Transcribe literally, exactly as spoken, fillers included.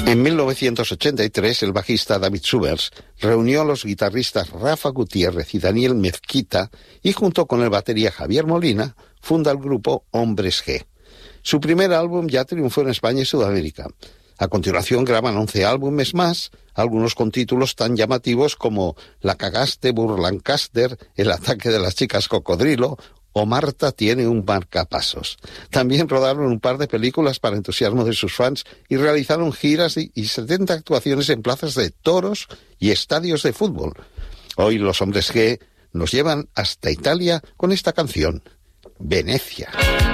En mil novecientos ochenta y tres, el bajista David Subers reunió a los guitarristas Rafa Gutiérrez y Daniel Mezquita y junto con el batería Javier Molina funda el grupo Hombres G. Su primer álbum ya triunfó en España y Sudamérica. A continuación graban once álbumes más, algunos con títulos tan llamativos como La cagaste, Burlancaster, El ataque de las chicas cocodrilo o Marta tiene un marcapasos. También rodaron un par de películas para entusiasmo de sus fans y realizaron giras y, y setenta actuaciones en plazas de toros y estadios de fútbol. Hoy los Hombres G nos llevan hasta Italia con esta canción, Venecia.